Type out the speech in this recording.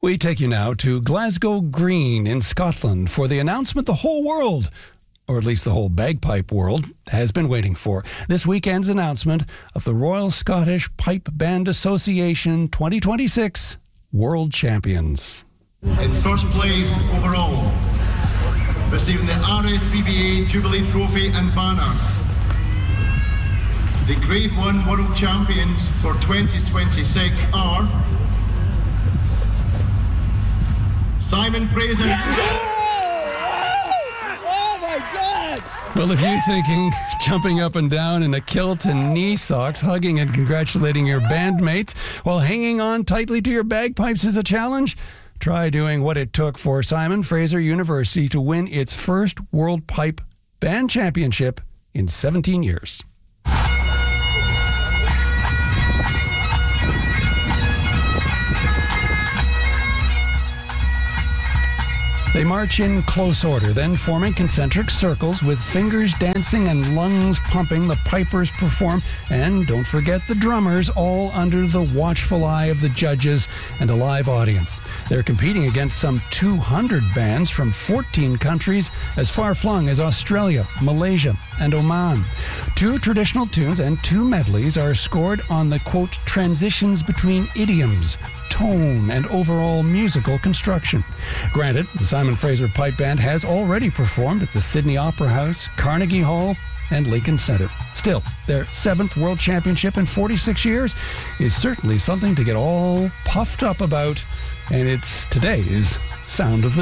We take you now to Glasgow Green in Scotland for the announcement the whole world, or at least the whole bagpipe world, has been waiting for. This weekend's announcement of the Royal Scottish Pipe Band Association 2026 World Champions. In first place overall, receiving the RSPBA Jubilee Trophy and banner, the Grade 1 World Champions for 2026 are Simon Fraser. Oh my God! Well, if you're thinking jumping up and down in a kilt and knee socks, hugging and congratulating your bandmates while hanging on tightly to your bagpipes is a challenge, try doing what it took for Simon Fraser University to win its first World Pipe Band Championship in 17 years. They march in close order, then forming concentric circles with fingers dancing and lungs pumping. The pipers perform, and don't forget the drummers, all under the watchful eye of the judges and a live audience. They're competing against some 200 bands from 14 countries as far-flung as Australia, Malaysia, and Oman. 2 traditional tunes and 2 medleys are scored on the, quote, transitions between idioms, tone, and overall musical construction. Granted, the Simon Fraser Pipe Band has already performed at the Sydney Opera House, Carnegie Hall, and Lincoln Center. Still, their 7th World Championship in 46 years is certainly something to get all puffed up about, and it's today's Sound of the